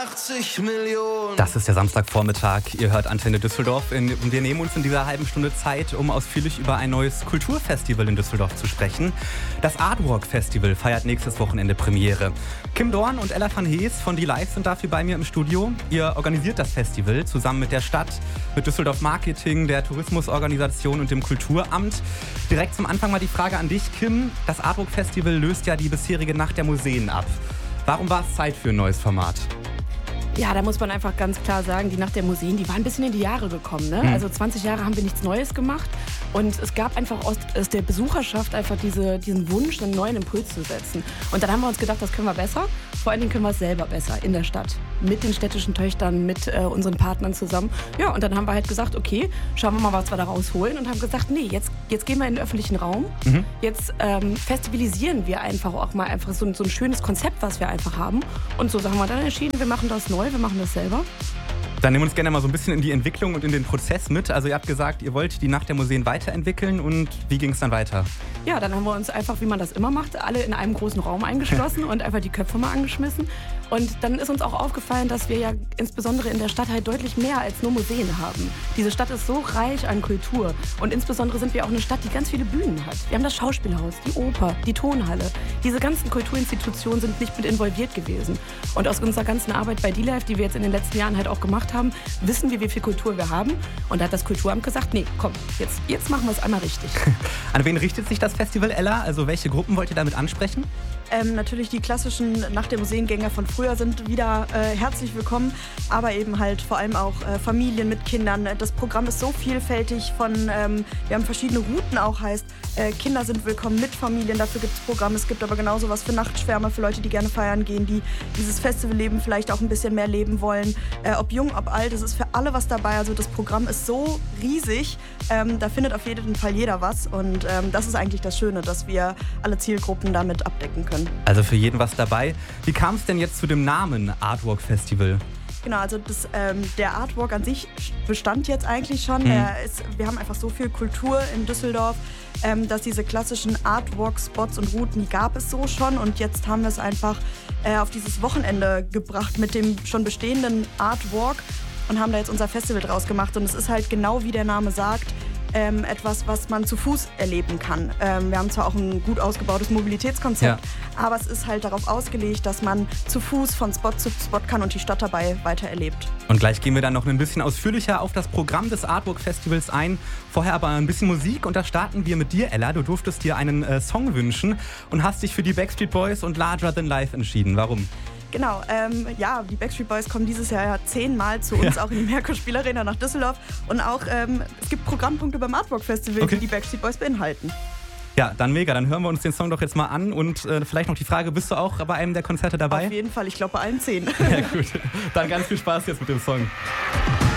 80 Millionen. Das ist der Samstagvormittag. Ihr hört Antenne Düsseldorf. Wir nehmen uns in dieser halben Stunde Zeit, um ausführlich über ein neues Kulturfestival in Düsseldorf zu sprechen. Das Artwalk Festival feiert nächstes Wochenende Premiere. Kim Dorn und Ella van Hees von Die Live sind dafür bei mir im Studio. Ihr organisiert das Festival zusammen mit der Stadt, mit Düsseldorf Marketing, der Tourismusorganisation und dem Kulturamt. Direkt zum Anfang mal die Frage an dich, Kim. Das Artwalk Festival löst ja die bisherige Nacht der Museen ab. Warum war es Zeit für ein neues Format? Ja, da muss man einfach ganz klar sagen, die Nacht der Museen, die war ein bisschen in die Jahre gekommen. Ne? Also 20 Jahre haben wir nichts Neues gemacht. Und es gab einfach aus der Besucherschaft einfach diesen Wunsch, einen neuen Impuls zu setzen. Und dann haben wir uns gedacht, das können wir besser. Vor allen Dingen können wir es selber besser in der Stadt. Mit den städtischen Töchtern, mit unseren Partnern zusammen. Ja, und dann haben wir halt gesagt, okay, schauen wir mal, was wir da rausholen. Und haben gesagt, nee, jetzt gehen wir in den öffentlichen Raum. Jetzt festivalisieren wir einfach auch mal einfach so ein schönes Konzept, was wir einfach haben. Und so haben wir dann entschieden, wir machen das neu, wir machen das selber. Dann nehmen wir uns gerne mal so ein bisschen in die Entwicklung und in den Prozess mit. Also ihr habt gesagt, ihr wollt die Nacht der Museen weiterentwickeln und wie ging es dann weiter? Ja, dann haben wir uns einfach, wie man das immer macht, alle in einem großen Raum eingeschlossen und einfach die Köpfe mal angeschmissen. Und dann ist uns auch aufgefallen, dass wir ja insbesondere in der Stadt halt deutlich mehr als nur Museen haben. Diese Stadt ist so reich an Kultur und insbesondere sind wir auch eine Stadt, die ganz viele Bühnen hat. Wir haben das Schauspielhaus, die Oper, die Tonhalle. Diese ganzen Kulturinstitutionen sind nicht mit involviert gewesen. Und aus unserer ganzen Arbeit bei D-Live, die wir jetzt in den letzten Jahren halt auch gemacht haben, wissen wir, wie viel Kultur wir haben. Und da hat das Kulturamt gesagt, nee, komm, jetzt machen wir es einmal richtig. An wen richtet sich das Festival, Ella? Also welche Gruppen wollt ihr damit ansprechen? Natürlich die klassischen Nacht der Museengänger von früher sind wieder herzlich willkommen, aber eben halt vor allem auch Familien mit Kindern. Das Programm ist so vielfältig wir haben verschiedene Routen auch, heißt Kinder sind willkommen mit Familien, dafür gibt es Programme. Es gibt aber genauso was für Nachtschwärmer, für Leute, die gerne feiern gehen, die dieses Festivalleben vielleicht auch ein bisschen mehr leben wollen. Ob jung, ob alt, es ist für alle was dabei. Also das Programm ist so riesig, da findet auf jeden Fall jeder was und das ist eigentlich das Schöne, dass wir alle Zielgruppen damit abdecken können. Also für jeden was dabei. Wie kam es denn jetzt zu dem Namen Artwalk Festival? Genau, also der Artwalk an sich bestand jetzt eigentlich schon. Wir haben einfach so viel Kultur in Düsseldorf, dass diese klassischen Artwalk-Spots und Routen, die gab es so schon. Und jetzt haben wir es einfach auf dieses Wochenende gebracht mit dem schon bestehenden Artwalk und haben da jetzt unser Festival draus gemacht. Und es ist halt genau wie der Name sagt, etwas, was man zu Fuß erleben kann. Wir haben zwar auch ein gut ausgebautes Mobilitätskonzept, aber es ist halt darauf ausgelegt, dass man zu Fuß von Spot zu Spot kann und die Stadt dabei weiter erlebt. Und gleich gehen wir dann noch ein bisschen ausführlicher auf das Programm des Artwalk Festivals ein. Vorher aber ein bisschen Musik und da starten wir mit dir, Ella. Du durftest dir einen Song wünschen und hast dich für die Backstreet Boys und Larger Than Life entschieden. Warum? Genau, die Backstreet Boys kommen dieses Jahr ja 10-mal zu uns, auch in die Merkur-Spielarena nach Düsseldorf. Und auch es gibt Programmpunkte beim Artwalk Festival, die die Backstreet Boys beinhalten. Ja, dann mega. Dann hören wir uns den Song doch jetzt mal an. Und vielleicht noch die Frage, bist du auch bei einem der Konzerte dabei? Auf jeden Fall, ich glaube bei allen 10. Ja, gut. Dann ganz viel Spaß jetzt mit dem Song.